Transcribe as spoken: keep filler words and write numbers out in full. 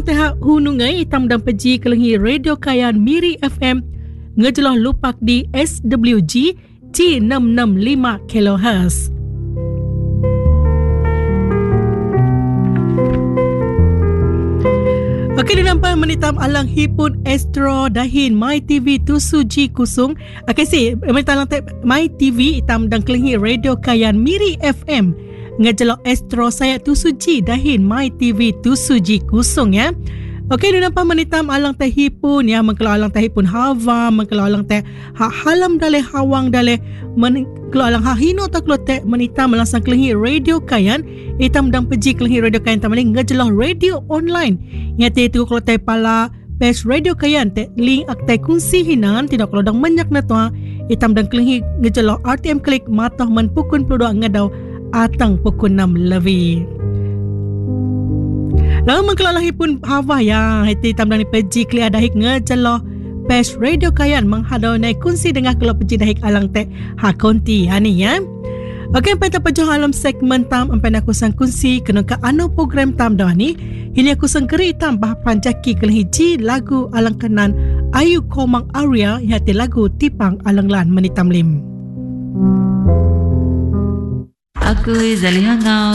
tehak hunungai itam dan peji kelengi Radio Kayan Miri F M ngejelah lupak di S W G T enam enam lima kilohertz. Okey, dinampai menitam alang hipun Astro dahin My T V tusuji kusung. Okey si menitam alang My T V itam dan kelengi Radio Kayan Miri F M ngejelok Astro saya tusuji dahin My T V tusuji kusung ya. Okey, dinampai menitam alang teh hipun ya, mengkelau alang teh hipun Hava, mengkelau alang teh hak halam dale hawang dale, mengkelau alang hak hino tak kelau teh menitam melangsang kelengi Radio Kayan itam dan peji kelengi Radio Kayan tamani ngejelok radio online. Ya teh tu kalau teh pala page Radio Kayan teh link ak teh kunsi hinan tidak kalau dang banyak na tua itam dan kelengi ngejelok R T M klik matah men pukun puluh dua ngadau atang pukul enam lebih. Lalu mengkelalah pun Hava ya, hati tam dan peji kli adahik ngejelah page Radio Kayan menghadau naik kunci dengan kalau peji dahik alang teh hakonti hani ya. Okey, pada pejuang alam segmen tam empat aku sang kunci kena ke anu program tam dah ni. Ini aku sang keri tam bah panjaki kelihiji lagu alang kanan Ayu Komang Arya hati lagu Tipang Alang Lan menitam lim. Aku Zaliha Ngau